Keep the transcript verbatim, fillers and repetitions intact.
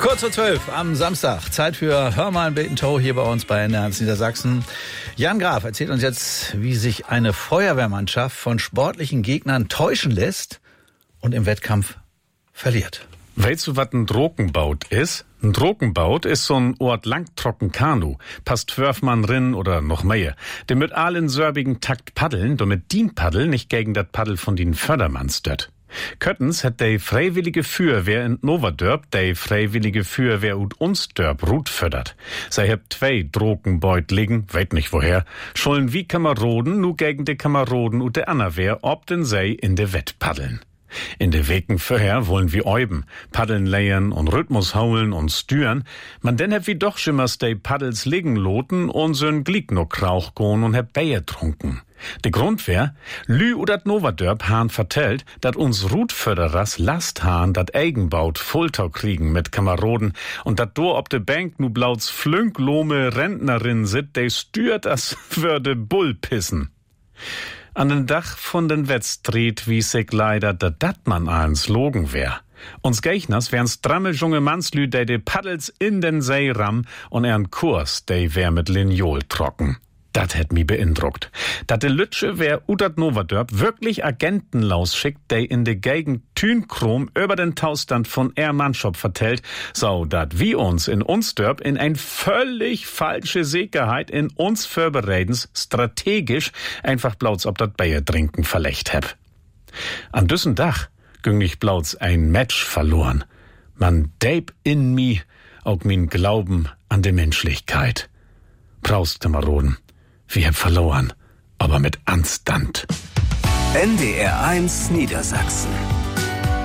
Kurz vor zwölf am Samstag. Zeit für Hör mal ein Betentau hier bei uns bei N eins Niedersachsen. Jan Graf erzählt uns jetzt, wie sich eine Feuerwehrmannschaft von sportlichen Gegnern täuschen lässt und im Wettkampf verliert. Weißt du, was ein Drogenbaut ist? Ein Drogenbaut ist so ein Ort langtrocken Kanu. Passt zwölf Mann rin oder noch mehr. Der mit allen sörbigen Takt paddeln, damit dien Paddel nicht gegen dat Paddel von den Fördermanns stört. Köttens hat de freiwillige Feuerwehr in Novadörp de freiwillige Feuerwehr ut uns Dörp Rut fördert. Sei hebt zwei Drogenbeut liegen, weet nicht woher, schollen wie Kameraden nu gegen de Kameraden ut de Annerwehr ob den sei in de Wett paddeln. In de Weken vorher wollen wir euben, Paddeln leiern und Rhythmus haulen und stüren, man denn heb wie doch schimmers de Paddels liegen loten und so'n Glied no Krauch gohn und heb Bier trunken. De Grund wär, Lü udat Novadörp han vertellt, dat uns Rutförderers Last han dat Eigenbaut Fultau kriegen mit Kameraden und dat do ob de Bank nu blauts flünklome Rentnerin sit, de stürt as würde Bull pissen. An den Dach von den Wettstreet wies sich leider, dat dat man eins logen wär. Uns Geichners wären stramme junge Mannslü, de de Paddels in den See ram und ern Kurs, de wär mit Linjol trocken. Dat hätt mi beeindruckt. Dat de Lütsche wär udat Novadörp wirklich Agenten lausschickt, de in de Gegend Thünkrom über den Taustand von er Mannschop vertellt, so dat wie uns in uns Dörp in ein völlig falsche Sicherheit in uns Vorbereitens strategisch einfach blauts ob dat Bier trinken verlecht heb. An düssen Dach ging ich blauts ein Match verloren. Man deib in mi auch min Glauben an de Menschlichkeit. Braust, Kameraden. Wir haben verloren, aber mit Anstand. N D R eins Niedersachsen.